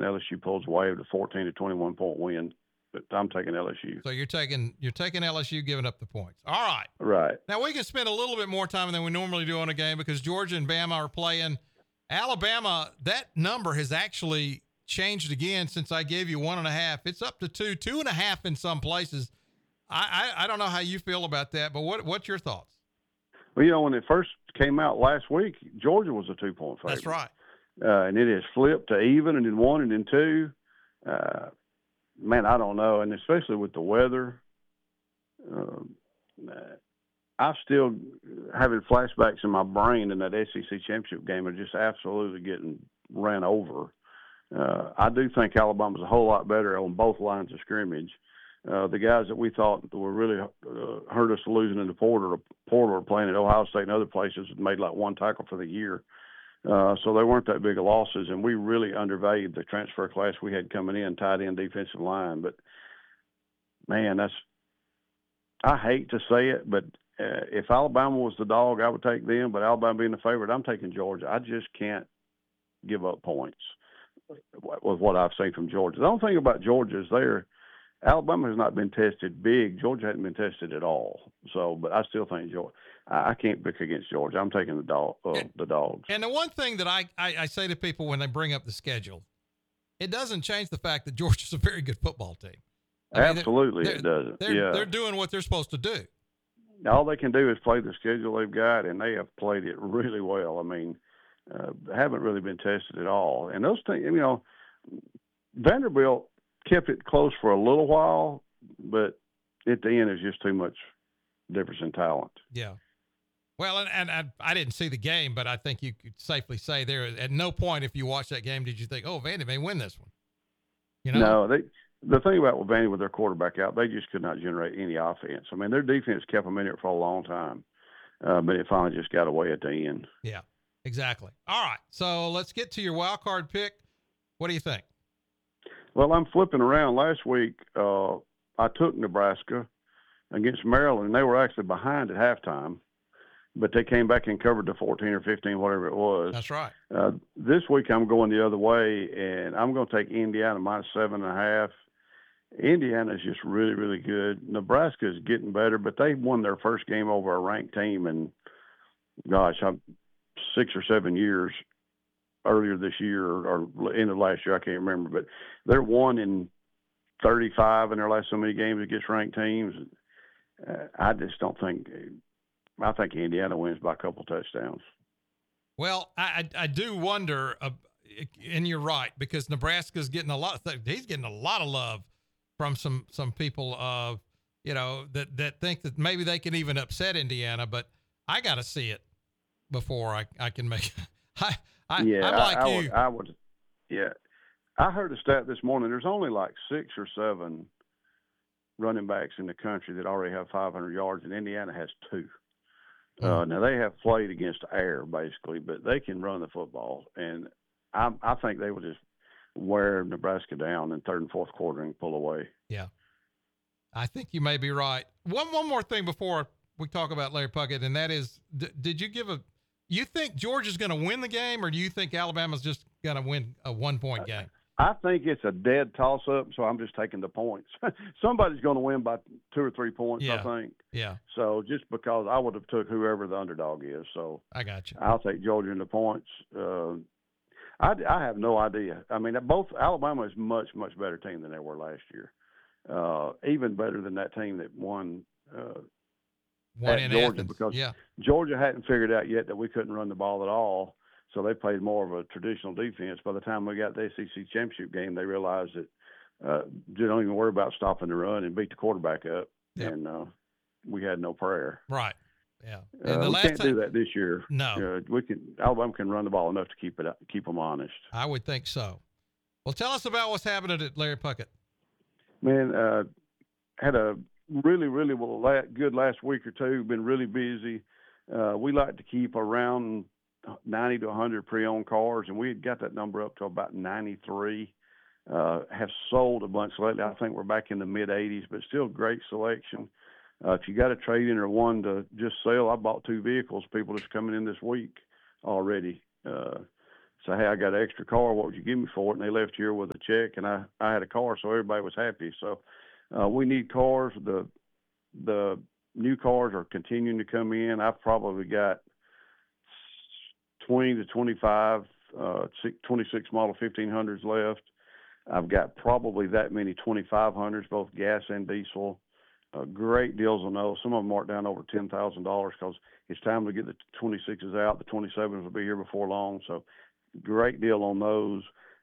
and LSU pulls away with a 14 to 21 point win. But I'm taking LSU. So you're taking LSU giving up the points. All right. Right. Now we can spend a little bit more time than we normally do on a game because Georgia and Bama are playing. Alabama, that number has actually changed again since I gave you 1.5. It's up to 2.5 in some places. I don't know how you feel about that, but what's your thoughts? Well, when it first came out last week, Georgia was a 2-point favorite. That's right. And it has flipped to even and then 1 and then 2. Man, I don't know. And especially with the weather, I'm still having flashbacks in my brain in that SEC championship game of just absolutely getting ran over. I do think Alabama's a whole lot better on both lines of scrimmage. The guys that we thought were really hurt us losing in the Porter are playing at Ohio State and other places had made like one tackle for the year. So they weren't that big of losses, and we really undervalued the transfer class we had coming in, tight end, defensive line. But, man, I hate to say it, but if Alabama was the dog, I would take them. But Alabama being the favorite, I'm taking Georgia. I just can't give up points with what I've seen from Georgia. The only thing about Georgia is Alabama has not been tested big. Georgia hasn't been tested at all. So, but I still think Georgia. I can't pick against Georgia. I'm taking the dogs. And the one thing that I say to people when they bring up the schedule, it doesn't change the fact that Georgia's a very good football team. Absolutely, it doesn't. They're doing what they're supposed to do. All they can do is play the schedule they've got, and they have played it really well. I mean, haven't really been tested at all. And those things, Vanderbilt kept it close for a little while, but at the end, it's just too much difference in talent. Yeah. Well, and I didn't see the game, but I think you could safely say there at no point, if you watch that game, did you think, oh, Vandy may win this one? No, the thing about Vandy with their quarterback out, they just could not generate any offense. I mean, their defense kept them in it for a long time, but it finally just got away at the end. Yeah, exactly. All right, so let's get to your wild card pick. What do you think? Well, I'm flipping around. Last week, I took Nebraska against Maryland, and they were actually behind at halftime, but they came back and covered the 14 or 15, whatever it was. That's right. This week, I'm going the other way, and I'm going to take Indiana minus 7.5. Indiana is just really, really good. Nebraska is getting better, but they won their first game over a ranked team in, 6 or 7 years. Earlier this year or end of last year, I can't remember, but they're 1 in 35 in their last so many games against ranked teams. I just don't think. I think Indiana wins by a couple touchdowns. Well, I do wonder, and you're right, because Nebraska's getting he's getting a lot of love from some people, that think that maybe they can even upset Indiana, but I got to see it before I can make. I'm like you. I would. Yeah, I heard a stat this morning. There's only like 6 or 7 running backs in the country that already have 500 yards, and Indiana has 2. Now they have played against air basically, but they can run the football, and I think they will just wear Nebraska down in third and fourth quarter and pull away. Yeah, I think you may be right. One more thing before we talk about Larry Puckett, and that is, did you give you think Georgia's going to win the game, or do you think Alabama's just going to win a 1-point game? I think it's a dead toss-up, so I'm just taking the points. Somebody's going to win by 2 or 3 points, I think. Yeah. So just because I would have took whoever the underdog is. So I got you. I'll take Georgia in the points. I have no idea. I mean, Alabama is much, much better team than they were last year. Even better than that team that won at Georgia, Athens. because Georgia hadn't figured out yet that we couldn't run the ball at all. So they played more of a traditional defense. By the time we got the SEC championship game, they realized that they don't even worry about stopping the run and beat the quarterback up. Yep. And we had no prayer. Right. Yeah. And we can't do that this year. No. Alabama can run the ball enough to keep them honest. I would think so. Well, tell us about what's happening at Larry Puckett. Man, had a really, really good last week or two. Been really busy. We like to keep around 90 to 100 pre-owned cars, and we had got that number up to about 93. Have sold a bunch lately. I think we're back in the mid-80s, but still great selection. If you got a trade-in or one to just sell, I bought 2 vehicles. People just coming in this week already. say, hey, I got an extra car. What would you give me for it? And they left here with a check, and I had a car, so everybody was happy. So we need cars. The new cars are continuing to come in. I've probably got 20 to 25 26 model 1500s left. I've got probably that many 2500s, both gas and diesel. Great deals on those. Some of them marked down over $10,000 because it's time to get the 26s out. The 27s will be here before long. So great deal on those.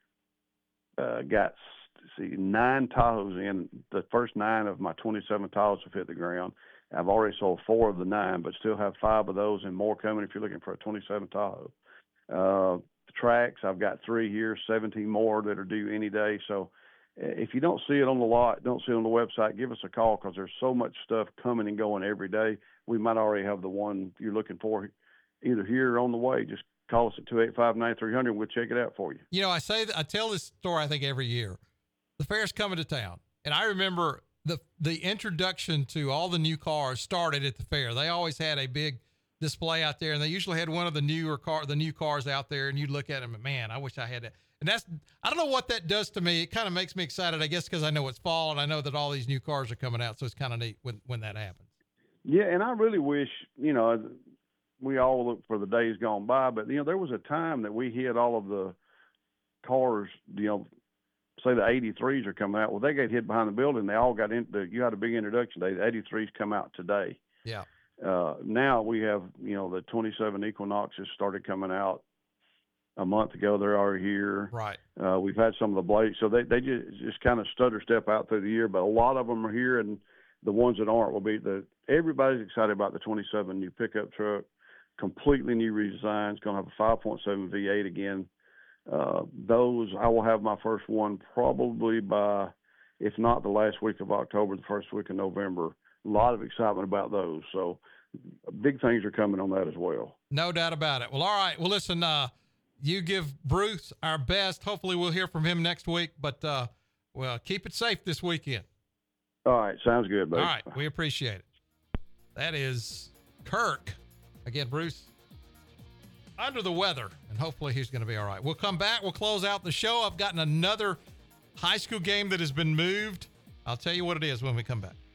Got 9 Tahoes in. The first 9 of my 27 Tahoes have hit the ground. I've already sold 4 of the 9, but still have 5 of those and more coming if you're looking for a 27 Tahoe. The tracks, I've got 3 here, 17 more that are due any day. So if you don't see it on the lot, don't see it on the website, give us a call because there's so much stuff coming and going every day. We might already have the one you're looking for either here or on the way. Just call us at 285-9300 and we'll check it out for you. You know, I tell this story, I think, every year. The fair's coming to town. And I remember the introduction to all the new cars started at the fair. They always had a big display out there, and they usually had one of the new cars out there, and you'd look at them and, man, I wish I had that. And I don't know what that does to me. It kind of makes me excited, I guess, because I know it's fall and I know that all these new cars are coming out. So it's kind of neat when that happens. Yeah. And I really wish, we all look for the days gone by, but, there was a time that we hit all of the cars, say the 83s are coming out. Well, they get hid behind the building. They all got you had a big introduction day. The 83s come out today. Yeah. Now we have, the 27 Equinoxes started coming out a month ago. They're already here. Right. We've had some of the Blades. So they just kind of stutter step out through the year, but a lot of them are here, and the ones that aren't will be everybody's excited about the 27 new pickup truck, completely new redesign. It's going to have a 5.7 V8 again. Those, I will have my first one probably by, if not the last week of October, the first week of November. A lot of excitement about those. So big things are coming on that as well. No doubt about it. Well, all right. Well, listen, you give Bruce our best. Hopefully we'll hear from him next week, but, keep it safe this weekend. All right. Sounds good, buddy. All right. We appreciate it. That is Kirk. Again, Bruce, under the weather, and hopefully he's going to be all right. We'll come back. We'll close out the show. I've gotten another high school game that has been moved. I'll tell you what it is when we come back.